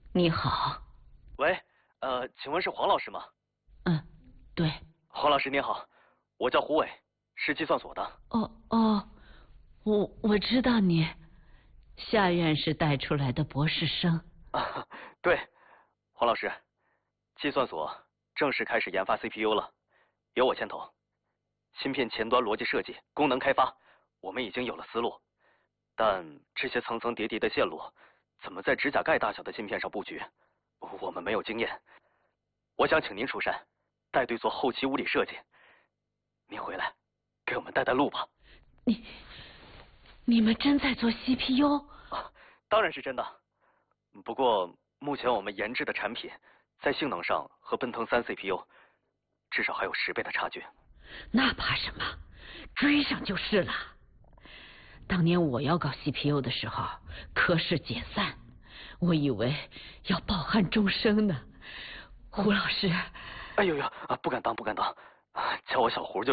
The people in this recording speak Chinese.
你好。 喂，请问是黄老师吗？ 嗯，对。 黄老师您好，我叫胡伟，是计算所的。 哦，我知道你，夏院士带出来的博士生。 啊，对，黄老师，计算所正式开始研发 CPU 了，由我牵头。芯片前端逻辑设计、功能开发，我们已经有了思路，但这些层层叠叠的线路，怎么在指甲盖大小的芯片上布局，我们没有经验。我想请您出山，带队做后期物理设计。您回来，给我们带带路吧。 你们真在做 CPU？ 当然是真的。不过目前我们研制的产品，在性能上和奔腾3 CPU 至少还有10倍的差距。 那怕什么？追上就是了。当年我要搞 CPU 的时候，科室解散，我以为要抱憾终生呢。胡老师， 哎呦呦，不敢当，叫我小胡就。